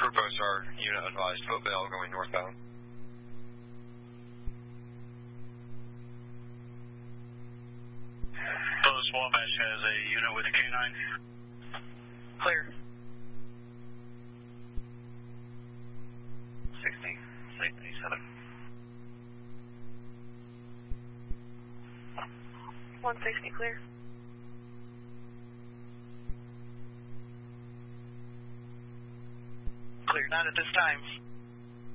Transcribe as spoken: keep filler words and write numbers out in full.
Frupo Star, unit advised, Footbell going northbound. Post Wabash has a unit with a K nine. Clear. sixty, seventy-seven. one sixty, clear. Clear, not at this time.